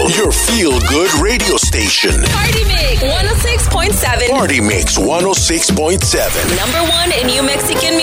your feel-good radio station. Party Mix 106.7. Party Mix 106.7. Number one in New Mexican